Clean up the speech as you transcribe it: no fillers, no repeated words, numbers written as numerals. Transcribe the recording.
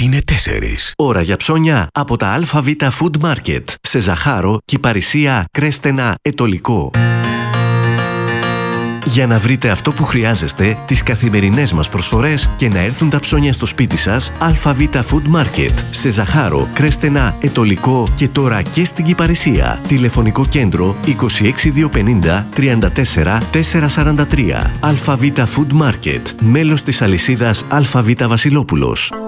είναι 4. Ώρα για ψώνια από τα ΑΒ Food Market σε Ζαχάρο, Κυπαρισία, Κρέστενα, Ετωλικό. Για να βρείτε αυτό που χρειάζεστε, τις καθημερινές μας προσφορές και να έρθουν τα ψώνια στο σπίτι σας, ΑΒ Food Market σε Ζαχάρο, Κρέστενα, Ετωλικό και τώρα και στην Κυπαρισία. Τηλεφωνικό κέντρο 26250 34 443. ΑΒ Food Market, μέλος της αλυσίδας ΑΒ Βασιλόπουλος.